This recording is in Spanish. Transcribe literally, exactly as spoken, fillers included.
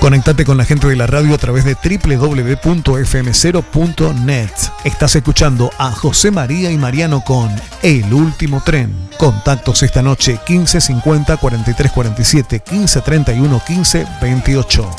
Conectate con la gente de la radio a través de doble u doble u doble u punto efe eme cero punto net. Estás escuchando a José María y Mariano con El Último Tren. Contactos esta noche quince cincuenta cuarenta y tres cuarenta y siete, quince treinta y uno, quince veintiocho.